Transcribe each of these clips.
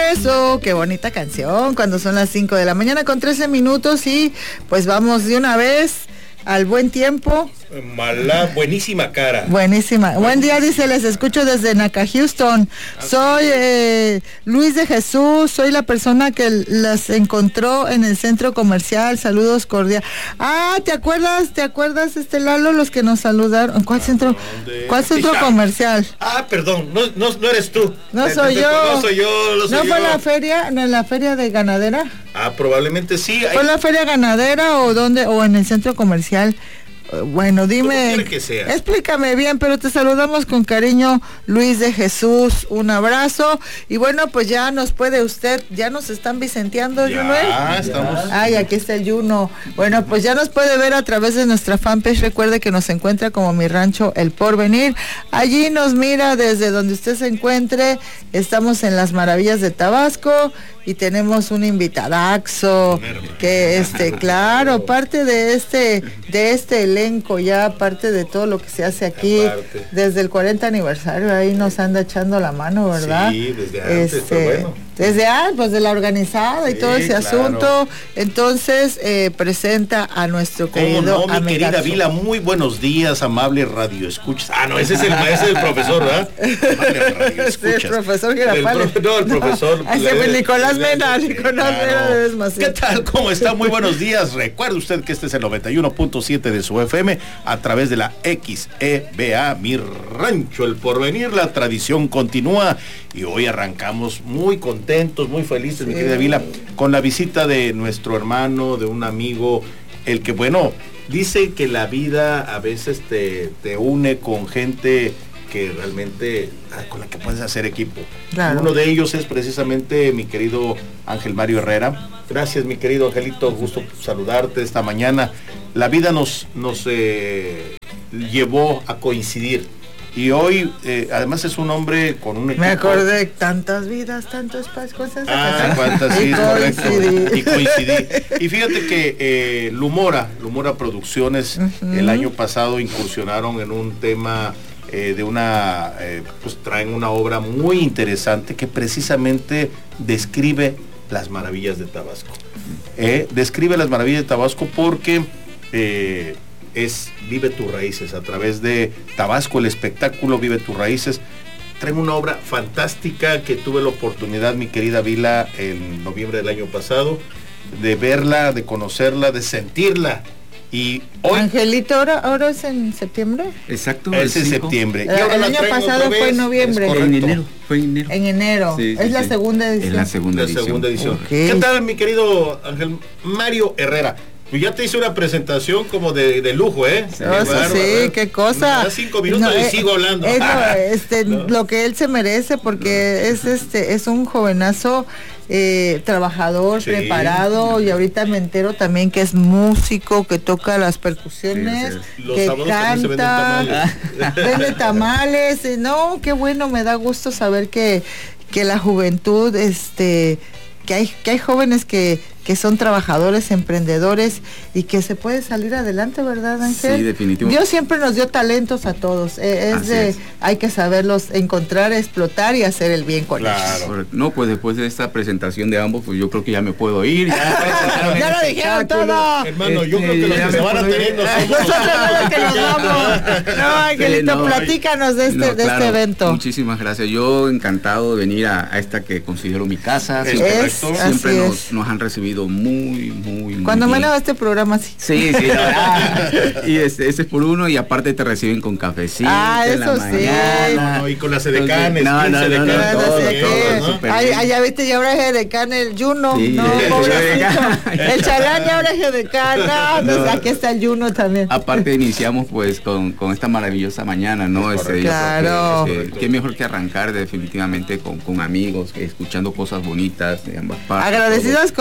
Eso, qué bonita canción, cuando son las 5 de la mañana con 13 minutos y pues vamos de una vez al buen tiempo. Mala, buenísima cara. Buenísima. Buen día, dice, les escucho desde Naca, Houston. Soy Luis de Jesús, soy la persona que las encontró en el centro comercial. Saludos cordiales. Ah, ¿te acuerdas, Lalo, los que nos saludaron? ¿Cuál centro comercial? Ah, perdón, no eres tú. No soy yo. No soy yo. ¿No fue la feria, en la feria de ganadera? Ah, probablemente sí. ¿Fue en la feria ganadera o dónde? ¿O en el centro comercial? Bueno, dime, que sea. Explícame bien, pero te saludamos con cariño, Luis de Jesús, un abrazo, y bueno, pues ya nos puede usted, ya nos están vicenteando, Juno. Estamos. Ay, aquí está el Juno. Bueno, pues ya nos puede ver a través de nuestra fanpage, recuerde que nos encuentra como Mi Rancho El Porvenir, allí nos mira desde donde usted se encuentre, estamos en las maravillas de Tabasco, y tenemos un invitadaxo que claro, parte de este elenco ya, parte de todo lo que se hace aquí desde el 40 aniversario, ahí nos anda echando la mano, ¿verdad? Sí, desde antes, pero bueno. Desde pues de la organizada y todo ese asunto. Entonces presenta a nuestro querido mi querida Vila, muy buenos días, amable radio escuchas. Ah, no, ese es el profesor, ¿verdad? Amable radio escuchas. El profesor Girafales. El profesor. Nicolás Mena de Desmacía. ¿Qué tal? ¿Cómo está? Muy buenos días. Recuerde usted que este es el 91.7 de su FM a través de la XEBA, Mi Rancho El Porvenir. La tradición continúa y hoy arrancamos muy contentos, muy felices, mi querida Vila, con la visita de nuestro hermano, de un amigo, el que, bueno, dice que la vida a veces te une con gente que realmente con la que puedes hacer equipo. Claro. Uno de ellos es precisamente mi querido Ángel Mario Herrera. Gracias, mi querido Angelito, gusto saludarte esta mañana. La vida nos llevó a coincidir. Y hoy, además es un hombre con un equipo. Me acordé, tantas vidas, tantos cosas. Cuántas, sí, correcto. Y coincidí. Y fíjate que Lumora Producciones, el año pasado incursionaron en un tema pues traen una obra muy interesante que precisamente describe las maravillas de Tabasco. Describe las maravillas de Tabasco porque Vive tus raíces, a través de Tabasco, el espectáculo Vive tus raíces. Traen una obra fantástica que tuve la oportunidad, mi querida Vila, en noviembre del año pasado, de verla, de conocerla, de sentirla. Y hoy, Angelito, ¿ahora es en septiembre? Exacto. Es en septiembre. El año pasado fue en noviembre. En enero. Fue en enero. En enero. Sí, es la segunda edición. Es la segunda edición. Okay. ¿Qué tal, mi querido Ángel Mario Herrera? Pues ya te hice una presentación como de lujo, ¿eh? Sí, qué cosa. Me da 5 minutos y sigo hablando. Lo que él se merece, porque es un jovenazo trabajador, preparado, y ahorita me entero también que es músico, que toca las percusiones, que canta, vende tamales. No, qué bueno, me da gusto saber que la juventud, que hay jóvenes que son trabajadores, emprendedores, y que se puede salir adelante, ¿verdad, Ángel? Sí, definitivamente. Dios siempre nos dio talentos a todos. Hay que saberlos encontrar, explotar y hacer el bien con ellos. No, pues después de esta presentación de ambos, pues yo creo que ya me puedo ir. Ya lo dijeron todo. Hermano, yo creo que los que se van a tener nosotros somos que nos vamos. No, Angelito, platícanos de este evento. Muchísimas gracias. Yo encantado de venir a esta que considero mi casa. Siempre nos han recibido muy cuando bien. me lavo este programa sí. Y ese es por uno, y aparte te reciben con cafecito en la mañana. Y con las edecanes, ya viste, ya ahora es edecán el Juno, el Chalán ya ahora es edecán. Aquí está el Juno también. Aparte iniciamos pues con esta maravillosa mañana, ¿no? Claro. Qué mejor que arrancar definitivamente con amigos, escuchando cosas bonitas de ambas partes. Agradecidas con Dios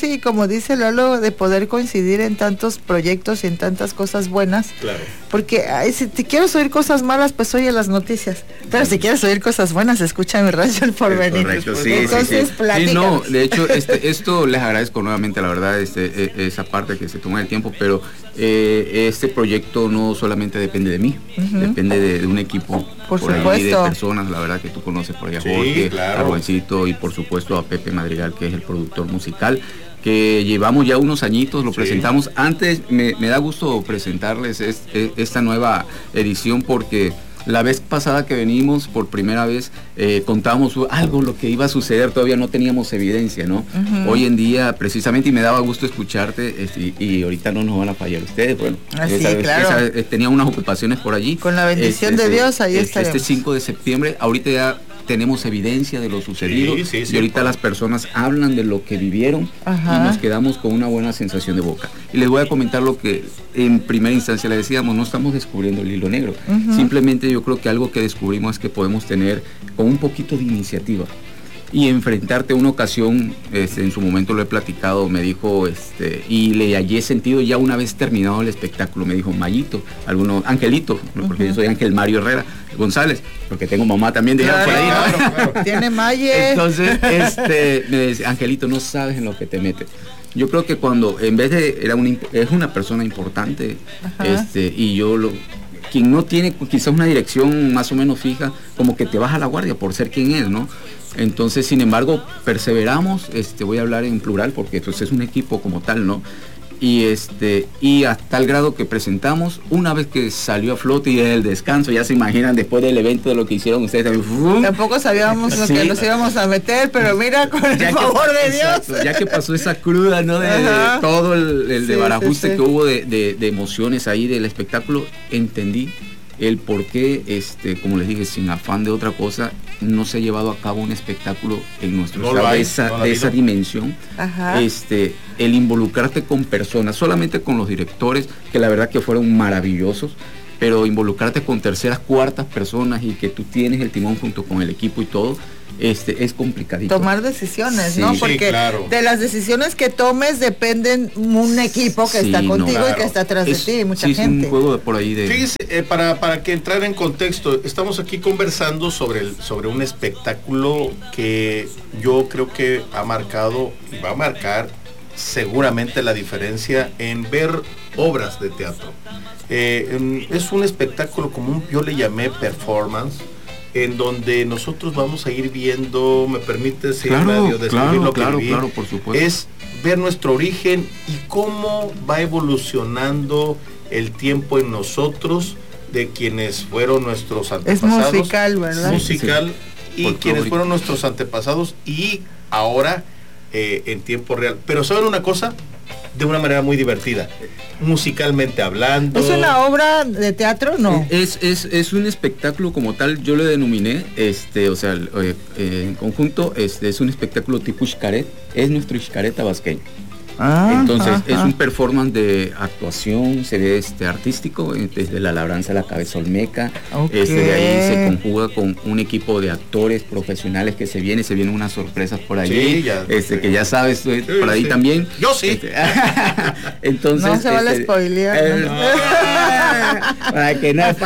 sí, como dice Lalo, de poder coincidir en tantos proyectos y en tantas cosas buenas. Claro. Porque si te quieres oír cosas malas, pues oye las noticias. Pero si quieres oír cosas buenas, escucha mi Rancho El Porvenir. Correcto, sí. Entonces, sí, no, de hecho, esto les agradezco nuevamente, la verdad, esa parte que se toma el tiempo, pero este proyecto no solamente depende de mí, depende de un equipo por supuesto. Ahí de personas, la verdad, que tú conoces por allá, Jorge, claro. A Juancito, y por supuesto a Pepe Madrigal, que es el productor musical, que llevamos ya unos añitos, lo presentamos. Antes me da gusto presentarles esta nueva edición, porque la vez pasada que venimos por primera vez contábamos algo, lo que iba a suceder, todavía no teníamos evidencia, ¿no? Hoy en día, precisamente, y me daba gusto escucharte, y ahorita no nos van a fallar ustedes, bueno, claro. Tenía unas ocupaciones por allí. Con la bendición de Dios, ahí estaremos. Este 5 de septiembre, ahorita ya tenemos evidencia de lo sucedido, y ahorita las personas hablan de lo que vivieron, y nos quedamos con una buena sensación de boca. Y les voy a comentar lo que en primera instancia le decíamos, no estamos descubriendo el hilo negro, simplemente yo creo que algo que descubrimos es que podemos tener con un poquito de iniciativa y enfrentarte a una ocasión, en su momento lo he platicado, me dijo, y le hallé sentido ya una vez terminado el espectáculo, me dijo, Mayito, Angelito, porque yo soy Ángel Mario Herrera González, porque tengo mamá también de allá por ahí, ¿no? Claro. Tiene Maye. Entonces, me dice, Angelito, no sabes en lo que te metes. Yo creo que cuando, en vez de, es una persona importante, y quien no tiene quizás una dirección más o menos fija, como que te baja la guardia por ser quien es, ¿no? Entonces, sin embargo, perseveramos, voy a hablar en plural porque pues, es un equipo como tal, ¿no? Y hasta tal grado que presentamos, una vez que salió a flote y el descanso, ya se imaginan después del evento de lo que hicieron ustedes. Tampoco sabíamos lo que nos íbamos a meter, pero mira, con el favor de Dios. Ya que pasó esa cruda, ¿no? De todo el desbarajuste que hubo de emociones ahí del espectáculo, entendí el por qué, como les dije, sin afán de otra cosa, no se ha llevado a cabo un espectáculo en nuestro estado de esa dimensión. El involucrarte con personas, solamente con los directores, que la verdad que fueron maravillosos, pero involucrarte con terceras, cuartas personas y que tú tienes el timón junto con el equipo y todo, es complicadito. Tomar decisiones, ¿no? Porque de las decisiones que tomes dependen un equipo que está contigo y que está atrás de ti, mucha gente. Es un juego por ahí de... Fíjese, para que entrar en contexto, estamos aquí conversando sobre un espectáculo que yo creo que ha marcado y va a marcar seguramente la diferencia en ver obras de teatro. Es un espectáculo como yo le llamé performance, en donde nosotros vamos a ir viendo, me permite medio describir lo que viví, por supuesto. Es ver nuestro origen y cómo va evolucionando el tiempo en nosotros, de quienes fueron nuestros antepasados. Es musical, ¿verdad? Musical, y quienes fueron nuestros antepasados, y ahora en tiempo real. Pero ¿saben una cosa? De una manera muy divertida, musicalmente hablando. ¿Es una obra de teatro? No. Es un espectáculo como tal, yo lo denominé, en conjunto, es un espectáculo tipo Xcaret, es nuestro Xcaret tabasqueño. Entonces es un performance de actuación, se ve artístico, desde la labranza a la cabeza olmeca, de ahí se conjuga con un equipo de actores profesionales que se vienen unas sorpresas por allí, que ya sabes, por ahí también. Yo sí. Entonces, no se vale spoilear. Para que no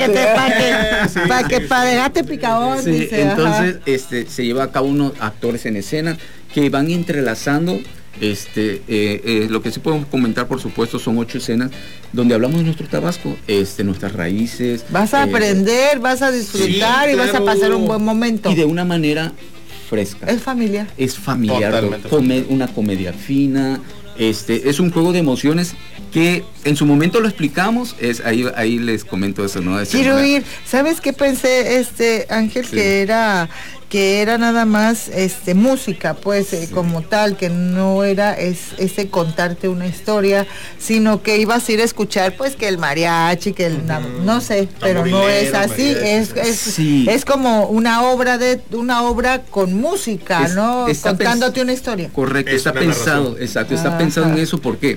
para dejarte picadón. Sí, entonces se lleva a cabo unos actores en escena que van entrelazando. Lo que sí podemos comentar, por supuesto, son 8 escenas donde hablamos de nuestro Tabasco, nuestras raíces. Vas a aprender, vas a disfrutar y vas a pasar un buen momento. Y de una manera fresca. Es familiar. Es familiar, una comedia fina. Es un juego de emociones que en su momento lo explicamos, ahí les comento eso, ¿no? Quiero ir, ¿sabes qué pensé, Ángel? Sí. Que era nada más música, pues, como tal, que no era ese contarte una historia, sino que ibas a ir a escuchar, pues, que el mariachi, que no sé, pero no es así, es como una obra con música, ¿no? Contándote una historia. Correcto, está pensado, exacto, está pensado en eso porque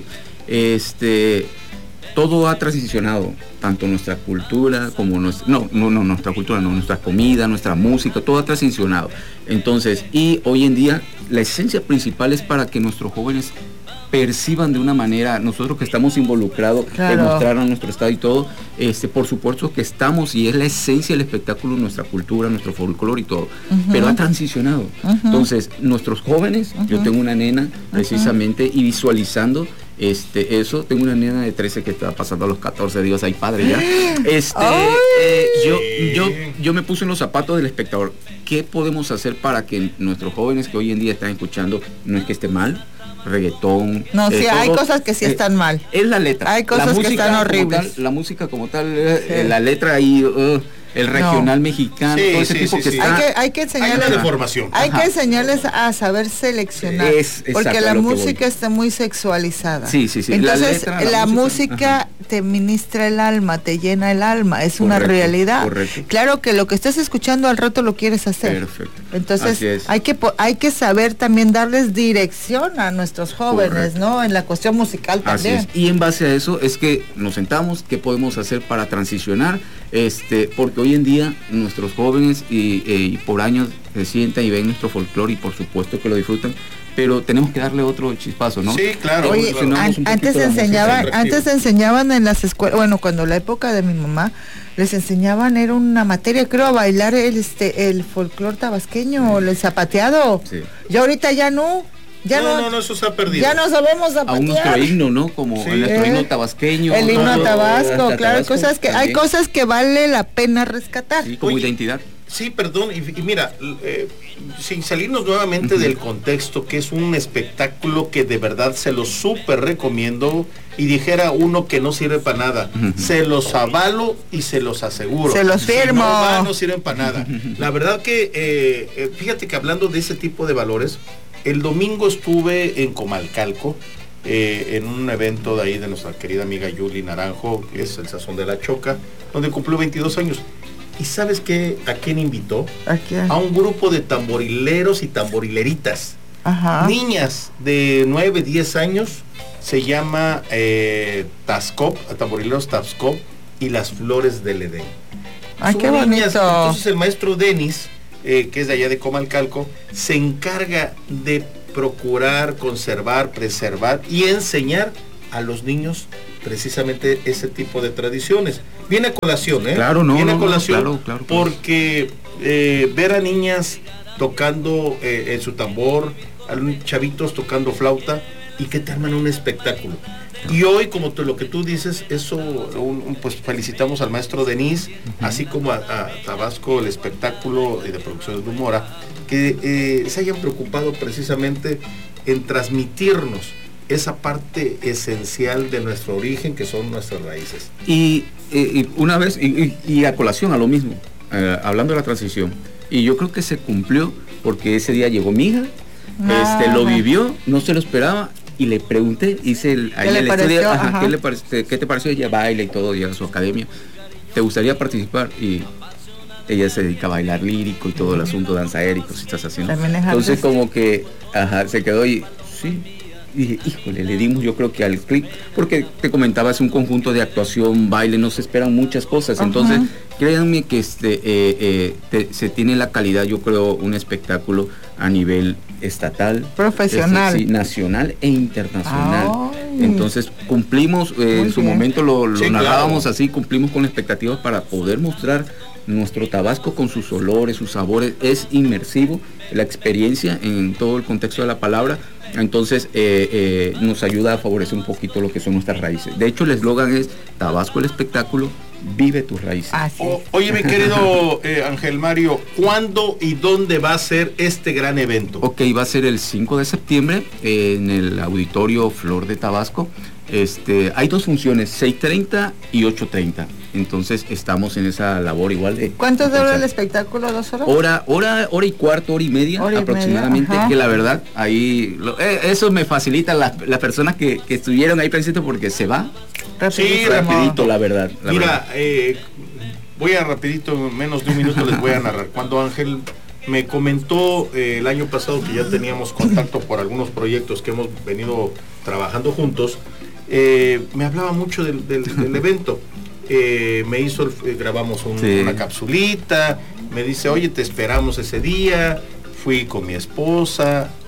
todo ha transicionado, tanto nuestra cultura como nuestra cultura, no, nuestra comida, nuestra música, todo ha transicionado. Entonces, y hoy en día la esencia principal es para que nuestros jóvenes perciban de una manera, nosotros que estamos involucrados en mostrar a nuestro estado y todo, por supuesto que estamos, y es la esencia del espectáculo, nuestra cultura, nuestro folclore y todo, pero ha transicionado. Entonces, nuestros jóvenes, yo tengo una nena precisamente, y visualizando eso, tengo una nena de 13 que está pasando a los 14, Dios, ay padre ya. Yo me puse en los zapatos del espectador. ¿Qué podemos hacer para que nuestros jóvenes que hoy en día están escuchando, no es que esté mal, reggaetón? No, sí, hay cosas que sí están mal. Es la letra. Hay cosas que están horribles. La música como tal, la letra ahí, el regional mexicano, todo ese tipo que está. Hay que enseñarles. Hay una deformación. Hay que enseñarles a saber seleccionar. Porque la música está muy sexualizada. Sí. Entonces, la música te ministra el alma, te llena el alma. Es una realidad. Correcto. Claro que lo que estés escuchando al rato lo quieres hacer. Perfecto. Entonces, hay que saber también darles dirección a nuestros jóvenes, ¿no? En la cuestión musical también. Así es. Y en base a eso es que nos sentamos, ¿qué podemos hacer para transicionar? Porque hoy en día nuestros jóvenes y por años se sientan y ven nuestro folclore y por supuesto que lo disfrutan, pero tenemos que darle otro chispazo, ¿no? Sí, claro. Oye, antes enseñaban en las escuelas, bueno, cuando la época de mi mamá, les enseñaban, era una materia, creo, a bailar el folclore tabasqueño, el zapateado. Sí. Y ahorita ya no. No, eso se ha perdido. Ya no sabemos zapatear. Aún nuestro himno, ¿no? Como nuestro himno tabasqueño. El himno tabasco, claro, hay cosas que vale la pena rescatar. Sí, como identidad. Sí, perdón, y mira, sin salirnos nuevamente del contexto, que es un espectáculo que de verdad se lo súper recomiendo, y dijera uno que no sirve para nada, se los avalo y se los aseguro. Se los firmo. Si no sirven para nada. La verdad que, fíjate que hablando de ese tipo de valores, el domingo estuve en Comalcalco, en un evento de ahí de nuestra querida amiga Yuli Naranjo, que es el Sazón de la Choca, donde cumplió 22 años. ¿Y sabes qué? ¿A quién invitó? ¿A quién? A un grupo de tamborileros y tamborileritas. Ajá. Niñas de 9, 10 años, se llama Tascop, tamborileros Tascop y las Flores del Edén. ¡Ay, qué bonito! Entonces el maestro Denis, que es de allá de Comalcalco, se encarga de procurar, conservar, preservar y enseñar a los niños precisamente ese tipo de tradiciones. Viene a colación, Claro, Viene a colación, claro. Porque ver a niñas tocando en su tambor, a chavitos tocando flauta, y que te arman un espectáculo. Y hoy, como lo que tú dices, eso, pues felicitamos al maestro Denis, así como a Tabasco, el espectáculo de producción de Humora, que se hayan preocupado precisamente en transmitirnos esa parte esencial de nuestro origen, que son nuestras raíces. Y una vez, y a colación a lo mismo, hablando de la transición, y yo creo que se cumplió, porque ese día llegó mi hija, lo vivió, no se lo esperaba, y le pregunté, hice ¿Qué le pareció? ¿Qué te pareció? Ella baila y todo, llega a su academia, ¿te gustaría participar? Y ella se dedica a bailar lírico y todo el asunto, danza aérico, si estás haciendo. Entonces como que, se quedó y sí. Y dije, híjole, le dimos yo creo que al clic, porque te comentaba, es un conjunto de actuación, baile, no se esperan muchas cosas. Entonces, créanme que se tiene la calidad, yo creo, un espectáculo a nivel estatal, profesional, nacional e internacional. Entonces, cumplimos, en su momento lo narrábamos así, cumplimos con expectativas para poder mostrar nuestro Tabasco con sus olores, sus sabores. Es inmersivo la experiencia en todo el contexto de la palabra. Entonces nos ayuda a favorecer un poquito lo que son nuestras raíces. De hecho, el eslogan es Tabasco el espectáculo, vive tus raíces. Oye, mi querido Ángel Mario, ¿cuándo y dónde va a ser este gran evento? Ok, va a ser el 5 de septiembre en el Auditorio Flor de Tabasco. Hay dos funciones, 6:30 y 8:30. Entonces estamos en esa labor igual de... ¿Cuánto dura el espectáculo? ¿2 horas? Hora y cuarto, hora y media aproximadamente, que la verdad ahí eso me facilita las personas que estuvieron ahí presentes, porque se va rapidito, la verdad. Mira, voy a rapidito, menos de un minuto les voy a narrar. Cuando Ángel me comentó el año pasado que ya teníamos contacto por algunos proyectos que hemos venido trabajando juntos, me hablaba mucho del evento. Grabamos una capsulita, me dice, oye, te esperamos ese día. Fui con mi esposa,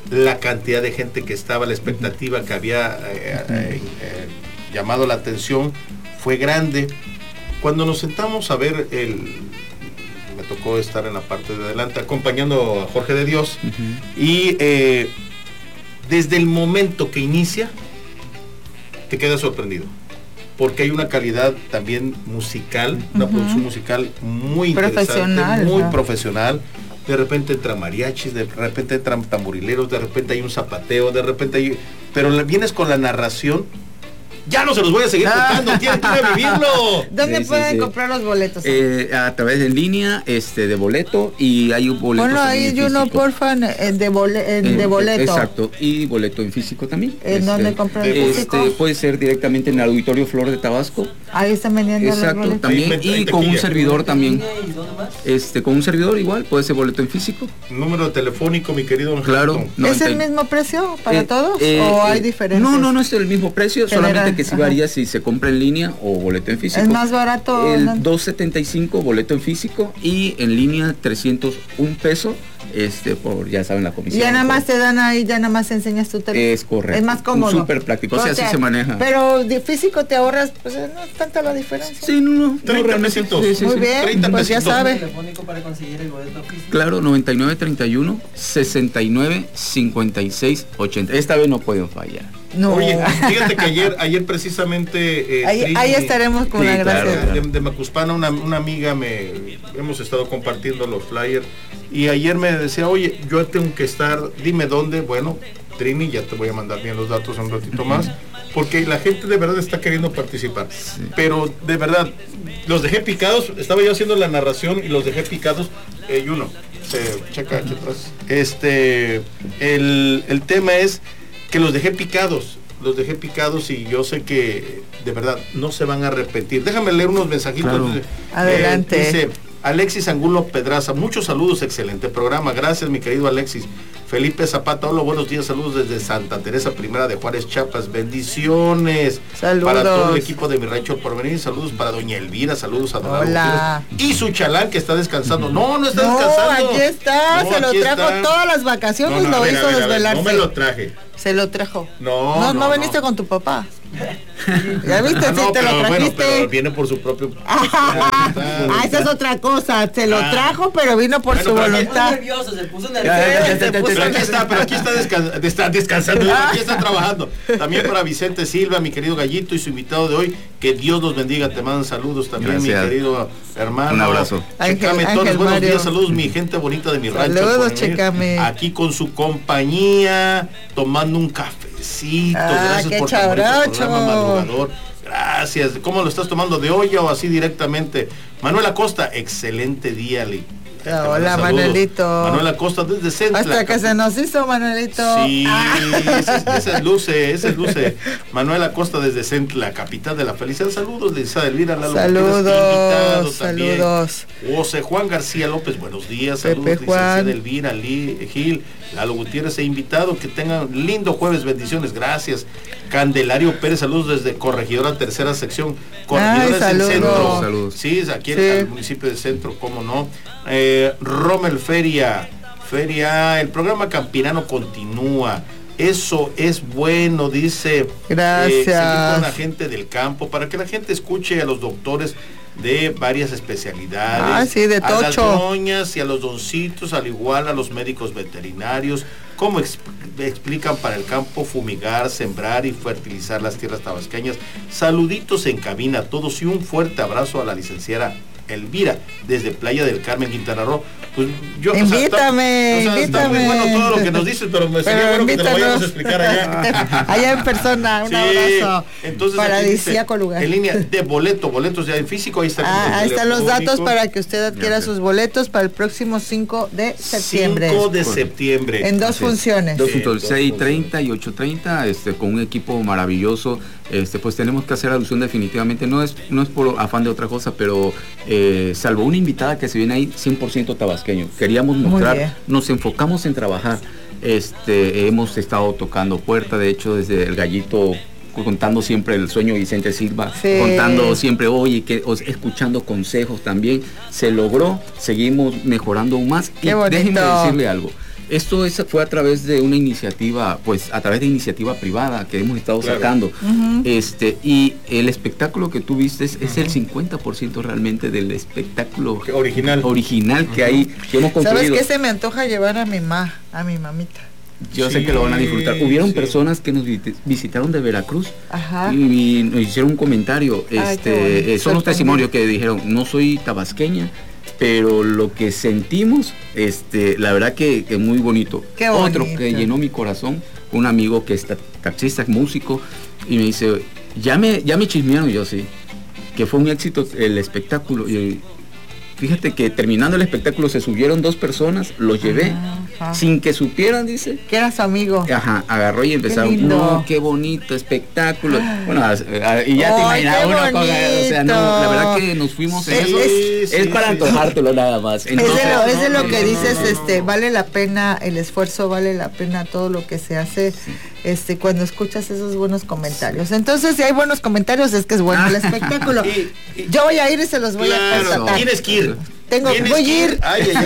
la cantidad de gente que estaba, la expectativa que había llamado la atención fue grande. Cuando nos sentamos a ver me tocó estar en la parte de adelante acompañando a Jorge de Dios, y desde el momento que inicia te quedas sorprendido, porque hay una calidad también musical, una producción musical muy interesante, muy profesional. De repente entran mariachis, de repente entran tamborileros, de repente hay un zapateo, de repente pero vienes con la narración. Ya no se los voy a seguir contando, tienen que ir a vivirlo. ¿Dónde pueden comprar los boletos? A través de línea, de boleto, y hay un boleto. Bueno, ahí yo no, porfa, de boleto. Exacto, y boleto en físico también. ¿En dónde compran el físico? Puede ser directamente en el Auditorio Flor de Tabasco. Ahí están vendiendo los boletos. También, y con un servidor también. Con un servidor igual, puede ser boleto en físico. Número telefónico, mi querido Ángel. Claro. ¿Es el mismo precio para todos o hay diferencias? No es el mismo precio, solamente que sí varía si se compra en línea o boleto en físico. Es más barato. El 275 boleto en físico, y en línea 301 pesos, por, ya saben, la comisión. Ya nada más te dan ahí, ya nada más enseñas tu teléfono. Es correcto. Es más cómodo. Súper práctico, así se maneja. Pero de físico te ahorras, pues no es tanta la diferencia. Sí, no. 30 pesitos. Sí. Muy bien, 30 pues ya sabe. Telefónico para conseguir el boleto físico. Claro, 9931 69 56 80. Esta vez no pueden fallar. No. Oye, fíjate que ayer precisamente ahí estaremos con la gracia de Macuspana, una amiga hemos estado compartiendo los flyers, y ayer me decía, oye, yo tengo que estar, dime dónde. Bueno, Trini, ya te voy a mandar bien los datos un ratito más, porque la gente de verdad está queriendo participar, pero de verdad los dejé picados. Estaba yo haciendo la narración y los dejé picados. Checa atrás. El tema es que los dejé picados, y yo sé que de verdad no se van a arrepentir. Déjame leer unos mensajitos. Claro. Adelante. Dice Alexis Angulo Pedraza, muchos saludos, excelente programa, gracias mi querido Alexis. Felipe Zapata, hola, buenos días, saludos desde Santa Teresa Primera de Juárez, Chiapas, bendiciones. Saludos. Para todo el equipo de Mi Rancho El Porvenir, saludos para doña Elvira, saludos a don Hola. Y su chalán que está descansando. No está descansando. Aquí está, No, se lo aquí trajo está. todas las vacaciones, lo hizo desvelarse. No me lo traje. Se lo trajo. No veniste con tu papá. Ya viste, si te lo trajiste. Bueno, pero viene por su propio. Esa es otra cosa. Se lo trajo, pero vino por su voluntad. Nervioso, se puso nervioso. Pero aquí está descansando, aquí está trabajando. También para Vicente Silva, mi querido Gallito, y su invitado de hoy, que Dios los bendiga, te mandan saludos también. Gracias. Mi querido hermano. Un abrazo. Checame todos, buenos días, saludos mi gente bonita de Mi Rancho. Saludos, Checame. Aquí con su compañía, tomando un cafecito. Gracias qué por tomar este programa chabrocho. madrugador. Gracias. ¿Cómo lo estás tomando? ¿De olla o así directamente? Manuel Acosta, excelente día, Lee. Hola, Manuelito. Manuel Acosta desde Centla. Hasta que se nos hizo, Manuelito. Sí, ese es luce. Manuel Acosta desde Centla, capital de la felicidad. Saludos de Isa Elvira Lalo. Saludos. José Juan García López, buenos días. Pepe Saludos, Juan. licenciada Elvira, Gil, Lalo Gutiérrez e invitado. Que tengan lindo jueves, bendiciones, gracias. Candelario Pérez, saludos desde Corregidora, tercera sección. Corregidora es el centro. Saludos. Sí, es aquí en el municipio de Centro, cómo no. Rommel Feria, el programa Campirano continúa. Eso es bueno, dice. Gracias. Seguir con la gente del campo, para que la gente escuche a los doctores de varias especialidades. Sí, de a las tocho. doñas y a los doncitos, al igual a los médicos veterinarios, cómo explican para el campo fumigar, sembrar y fertilizar las tierras tabasqueñas. Saluditos en cabina a todos y un fuerte abrazo a la licenciada Elvira, desde Playa del Carmen, Quintana Roo. Pues yo, invítame. Está muy bueno todo lo que nos dices, pero sería bueno que te lo vayamos a explicar allá. Allá en persona, un abrazo. Entonces, paradisíaco lugar. En línea de boletos ya en físico, ahí está. Ahí están los datos para que usted adquiera sus boletos para el próximo 5 de septiembre. 5 de septiembre. En dos funciones. 6:30 y 8:30, con un equipo maravilloso. Pues tenemos que hacer alusión definitivamente, no es por afán de otra cosa, pero salvo una invitada que se viene ahí 100% tabasqueño, queríamos mostrar, nos enfocamos en trabajar, hemos estado tocando puerta, de hecho desde el Gallito, contando siempre el sueño de Vicente Silva, contando siempre escuchando consejos también, se logró, seguimos mejorando aún más. Qué y bonito. déjenme decirle algo, Esto fue a través de una iniciativa, pues a través de iniciativa privada que hemos estado sacando. Y el espectáculo que tú viste es el 50% realmente del espectáculo original que hay, que hemos construido. ¿Sabes qué se me antoja llevar a mi mamita? Yo sé que lo van a disfrutar. Hubieron personas que nos visitaron de Veracruz y nos hicieron un comentario. Son los testimonios que dijeron, no soy tabasqueña, pero lo que sentimos, la verdad que es muy bonito. Qué bonito. Otro que llenó mi corazón, un amigo que es taxista, músico, y me dice, ya me chismearon, yo sí, que fue un éxito el espectáculo. Y fíjate que terminando el espectáculo se subieron 2 personas, los llevé, sin que supieran, dice. Que era su amigo. Agarró y empezaron, no, qué bonito espectáculo. Bueno, y ya te imaginas una cosa, o sea, no, la verdad que nos fuimos en eso. Es para antojártelo nada más. Entonces, es de lo que dices, vale la pena el esfuerzo, vale la pena todo lo que se hace, cuando escuchas esos buenos comentarios. Entonces, si hay buenos comentarios, es que es bueno el espectáculo. Yo voy a ir y se los voy a constatar. Tienes que ir. Voy a ir.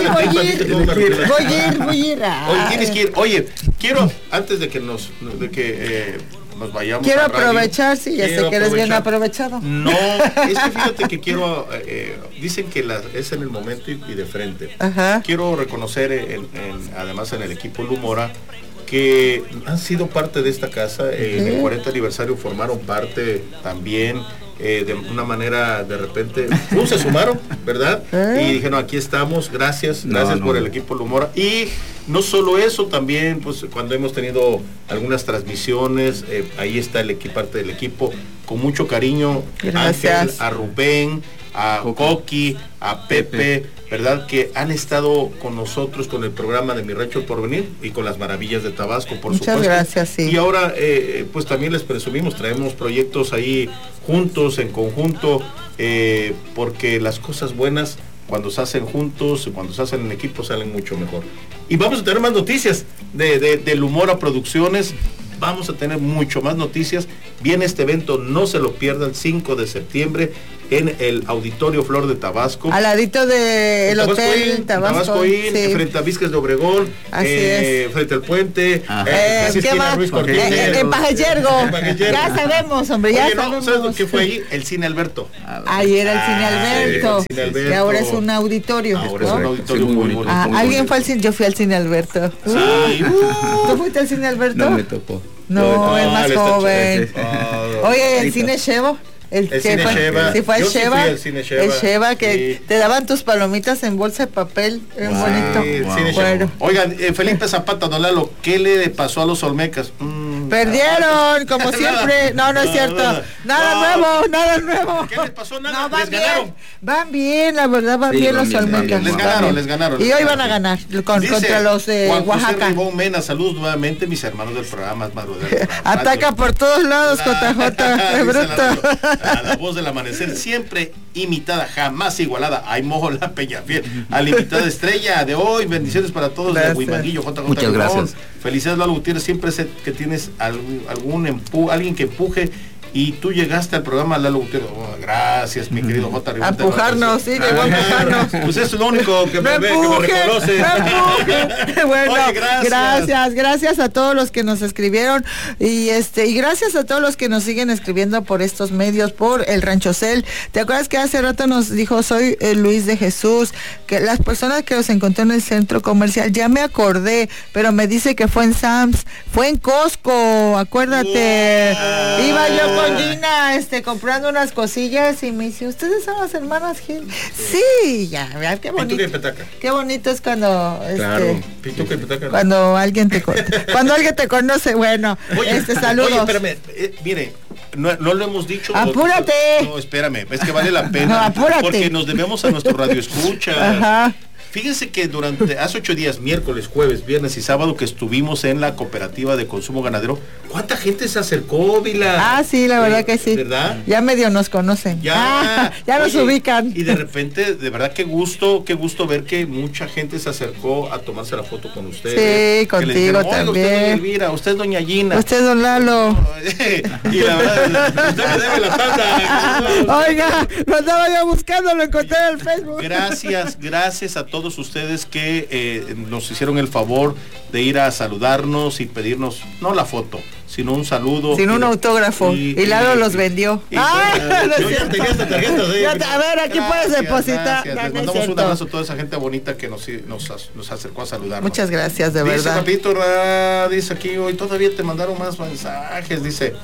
Oye, tienes que ir. Oye, quiero, antes de que nos vayamos. Quiero aprovechar, sí, ya sé que eres bien aprovechado. No, es que fíjate que quiero, dicen que es en el momento y de frente. Quiero reconocer, además en el equipo Lumora, que han sido parte de esta casa. En el 40 aniversario formaron parte también. De una manera, de repente, se sumaron, ¿verdad? Y dijeron, aquí estamos, gracias por el equipo Lumora. Y no solo eso, también, pues, cuando hemos tenido algunas transmisiones, ahí está parte del equipo, con mucho cariño. Gracias. Ángel, a Rubén, a Coqui, a Pepe, ¿verdad? Que han estado con nosotros con el programa de Mi Rancho El Porvenir y con las maravillas de Tabasco, por supuesto. Muchas gracias, sí. Y ahora, pues también les presumimos, traemos proyectos ahí juntos, en conjunto, porque las cosas buenas, cuando se hacen juntos, cuando se hacen en equipo, salen mucho mejor. Y vamos a tener más noticias de Lumora Producciones. Vamos a tener mucho más noticias. Viene este evento, no se lo pierdan, 5 de septiembre en el Auditorio Flor de Tabasco. Al ladito del Hotel Tabasco, frente a Vizcas de Obregón, frente al puente, en Pajayergo. Ya sabemos, hombre, ya sabemos. ¿Sabes qué fue ahí? El Cine Alberto. Ahí era el Cine Alberto. Y ahora es un auditorio. Ahora es un auditorio muy bonito. ¿Alguien fue al cine? Yo fui al Cine Alberto. Sí. ¿Tú fuiste al Cine Alberto? No me tocó. No, es más joven. Oye, ¿el Cine Chevo? El Cine Sheva. Sí, fue el Sheva. El Cine Sheva. El Sheva, que te daban tus palomitas en bolsa de papel. Bonito. Bueno. Oigan, Felipe Zapata, don Lalo, ¿qué le pasó a los Olmecas? Perdieron, como siempre. No, es cierto. Nada nuevo. ¿Qué les pasó? Nada. No, ¿Les ganaron? Van bien, la verdad, van bien los Olmecas. Les ganaron. Y hoy van a ganar contra los de Oaxaca. Ribón Mena, saludos nuevamente, mis hermanos del programa. Ataca por todos lados, JJ. Es bruto. A la voz del amanecer, siempre imitada, jamás igualada. Ay, mojo la Peñafiel. A la invitada estrella de hoy, bendiciones para todos. De Huimanguillo, JJ. Muchas gracias. Felicidades, Lalo Gutiérrez. Siempre sé que tienes alguien que empuje. Y tú llegaste al programa, Lalo Gutiérrez. Gracias, mi querido J. A empujarnos, sí, llegó a empujarnos. Pues es lo único que me reconoce. Bueno, oye, gracias a todos los que nos escribieron y gracias a todos los que nos siguen escribiendo por estos medios, por el Rancho Cel. ¿Te acuerdas que hace rato nos dijo, soy Luis de Jesús, que las personas que los encontró en el centro comercial, ya me acordé, pero me dice que fue en Sam's, fue en Costco, acuérdate. Iba yo con Gina, comprando unas cosillas y me dice, ¿ustedes son las hermanas Gil? Sí, ya, vean qué bonito. Pintuca y petaca. Qué bonito es cuando, claro, pintuca y petaca. Cuando alguien te conoce, bueno, oye, saludos. Oye, espérame, mire, no lo hemos dicho. ¡Apúrate! No, espérame, es que vale la pena. No, apúrate. Porque nos debemos a nuestro radio escucha. Ajá. Fíjense que hace 8 días, miércoles, jueves, viernes y sábado, que estuvimos en la cooperativa de consumo ganadero, ¿cuánta gente se acercó, Vila? Ah, sí, la verdad que sí. ¿Verdad? Ya medio nos conocen. Ya nos ubican. Y de repente, de verdad, qué gusto ver que mucha gente se acercó a tomarse la foto con ustedes. Sí, contigo también. Usted es doña Elvira, usted es doña Gina. Usted es don Lalo. Y la verdad, usted me debe la tanda. Oiga, lo estaba yo buscando, lo encontré en el Facebook. Gracias a todos todos ustedes que nos hicieron el favor de ir a saludarnos y pedirnos, no la foto, sino un saludo. Sin un autógrafo. Y Lalo los vendió. Yo ya tenía esta tarjeta. A ver, aquí puedes depositar. Les mandamos un abrazo a toda esa gente bonita que nos acercó a saludarnos. Muchas gracias, de verdad. Papito, dice aquí, hoy todavía te mandaron más mensajes, dice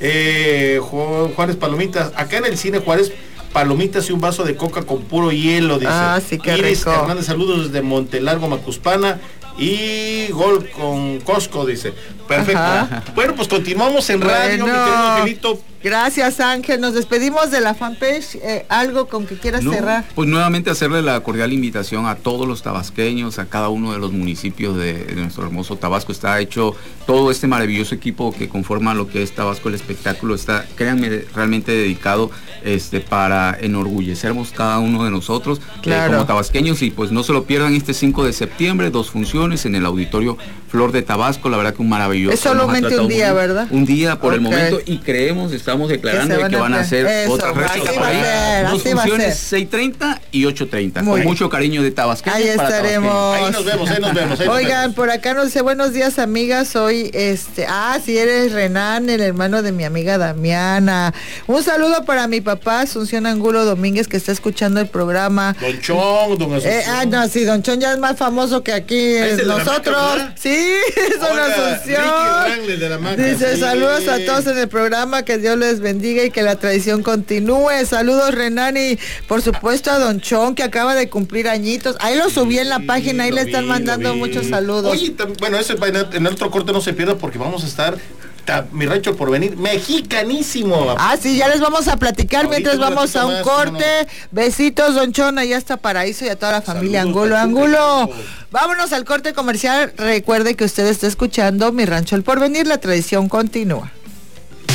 Juárez Palomitas. Acá en el cine Juárez, palomitas y un vaso de coca con puro hielo, dice. Sí, qué Iris rico. Hernández, saludos desde Montelargo, Macuspana. Y gol con Costco, dice. Perfecto. Ajá. Bueno, pues continuamos en radio, mi querido Angelito. Gracias, Ángel. Nos despedimos de la fanpage. ¿Algo con que quieras cerrar? Pues nuevamente hacerle la cordial invitación a todos los tabasqueños, a cada uno de los municipios de nuestro hermoso Tabasco. Está hecho todo este maravilloso equipo que conforma lo que es Tabasco el espectáculo. Está, créanme, realmente dedicado para enorgullecernos cada uno de nosotros, claro, como tabasqueños. Y pues no se lo pierdan este 5 de septiembre, 2 funciones en el Auditorio Flor de Tabasco. La verdad que un maravilloso. Es solamente un día, ¿verdad? Un día por el momento, y estamos declarando que van a hacer otras dos funciones, 6:30 y 8:30, con mucho cariño de Tabasqueños. Ahí estaremos. Ahí nos vemos. Oigan, por acá nos dice, buenos días, amigas, soy si eres Renan, el hermano de mi amiga Damiana. Un saludo para mi papá, Asunción Angulo Domínguez, que está escuchando el programa. Don Chon, don Asunción. No, sí, Don Chon ya es más famoso que aquí nosotros. Sí, es Don Asunción. Dice, saludos a todos en el programa, que Dios les bendiga y que la tradición continúe. Saludos, Renan, y por supuesto a Don Chon, que acaba de cumplir añitos. Ahí lo subí en la página, ahí le están mandando muchos saludos. Oye, bueno, ese en otro corte no se pierda, porque vamos a estar Mi Rancho El Porvenir, mexicanísimo. Sí, ya les vamos a platicar mientras vamos a un corte. Besitos, Don Chon, allá hasta Paraíso, y a toda la familia Angulo. Vámonos al corte comercial. Recuerde que usted está escuchando Mi Rancho El Porvenir, la tradición continúa.